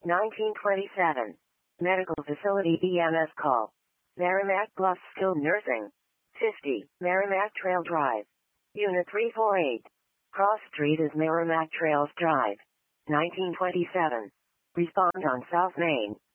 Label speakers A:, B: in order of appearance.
A: 1927. Medical Facility EMS call. Merrimack Bluff Skilled Nursing. 50. Merrimack Trail Drive. Unit 348. Cross Street is Merrimack Trails Drive. 1927. Respond on South Main.